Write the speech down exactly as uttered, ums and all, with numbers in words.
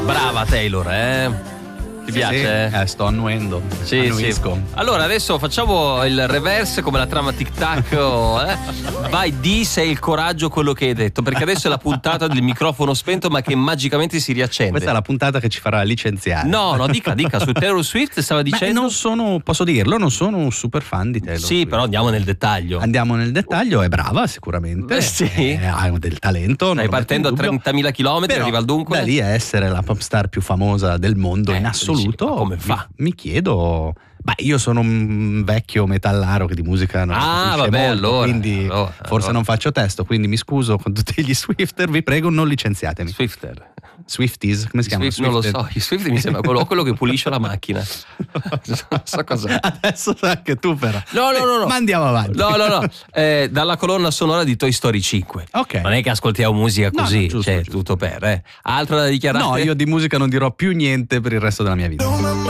Brava Taylor, eh? Ti piace? Sì, eh, sto annuendo. Sì, Annuisco. sì. Allora adesso facciamo il reverse come la trama tic tac. Oh, eh? Vai, di se il coraggio quello che hai detto, perché adesso è la puntata del microfono spento ma che magicamente si riaccende. Questa è la puntata che ci farà licenziare. No, no, dica, dica, su Taylor Swift stava dicendo. Beh, non sono, posso dirlo, non sono un super fan di Taylor Sì, Swift. però andiamo nel dettaglio. Andiamo nel dettaglio, è brava sicuramente. Beh, sì. Eh, ha del talento. Stai partendo a trentamila chilometri, arriva al dunque. Da lì a essere la pop star più famosa del mondo Eh, in assoluto. dici, ma come fa? Mi, mi chiedo. Beh, io sono un vecchio metallaro che di musica non Ah, capisce vabbè, molto, allora, quindi allora, forse allora. non faccio testo, quindi mi scuso con tutti gli Swifter, vi prego non licenziatemi. Swifter. Swifties, come si chiama? Swift, non lo Swifted? so, gli Swift mi sembra quello, quello che pulisce la macchina. Non so cos'è. Adesso sai anche tu però. No, no, no, no. Ma andiamo avanti. No, no, no. Eh, dalla colonna sonora di Toy Story cinque. Ok. Non è che ascoltiamo musica No, così, no, giusto, cioè giusto. tutto per, eh. Altro da dichiarare? No, io di musica non dirò più niente per il resto della mia vita.